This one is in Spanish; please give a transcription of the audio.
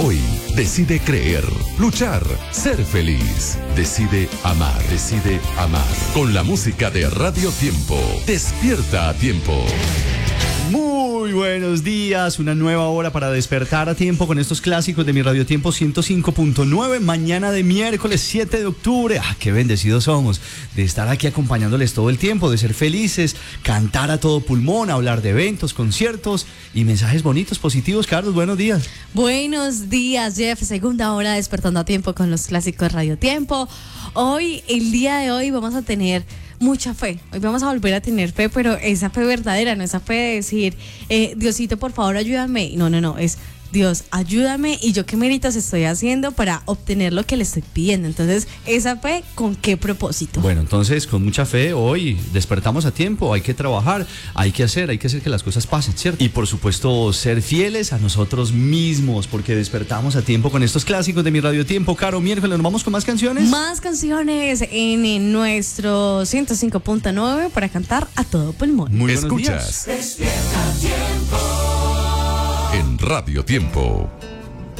Hoy decide creer, luchar, ser feliz. Decide amar, decide amar. Con la música de Radio Tiempo. Despierta a tiempo. Muy buenos días, una nueva hora para despertar a tiempo con estos clásicos de mi Radio Tiempo 105.9, mañana de miércoles 7 de octubre. Qué bendecidos somos de estar aquí acompañándoles todo el tiempo, de ser felices, cantar a todo pulmón, hablar de eventos, conciertos y mensajes bonitos, positivos. Carlos, buenos días. Buenos días, Jeff, segunda hora despertando a tiempo con los clásicos Radio Tiempo. Hoy, el día de hoy, vamos a tener mucha fe. Hoy vamos a volver a tener fe, pero esa fe verdadera, no esa fe de decir, Diosito, por favor, ayúdame. No, es Dios, ayúdame y yo qué méritos estoy haciendo para obtener lo que le estoy pidiendo. Entonces, esa fe, ¿con qué propósito? Bueno, entonces, con mucha fe, hoy despertamos a tiempo, hay que trabajar, hay que hacer que las cosas pasen, ¿cierto? Y por supuesto, ser fieles a nosotros mismos, porque despertamos a tiempo con estos clásicos de mi Radio Tiempo. Caro, miércoles, ¿nos vamos con más canciones? Más canciones en nuestro 105.9 para cantar a todo pulmón. Muy escuchas. Despierta a tiempo. En Radio Tiempo.